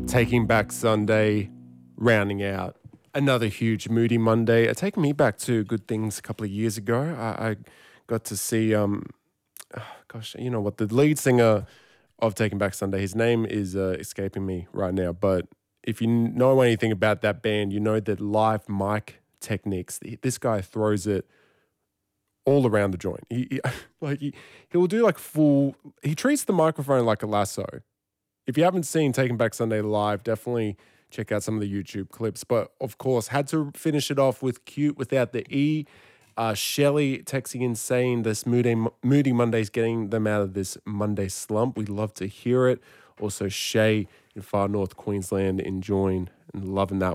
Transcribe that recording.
Taking Back Sunday, rounding out another huge Moody Monday. Taking me back to good things a couple of years ago. I got to see, gosh, you know what, the lead singer of Taking Back Sunday, his name is escaping me right now, but if you know anything about that band, you know that live mic techniques, this guy throws it all around the joint. He'll do like he treats the microphone like a lasso. If you haven't seen Taking Back Sunday live, definitely check out some of the YouTube clips. But of course, had to finish it off with Cute without the E. Shelly texting in saying this Moody Monday's getting them out of this Monday slump. We love to hear it. Also, Shay in far north Queensland enjoying and loving that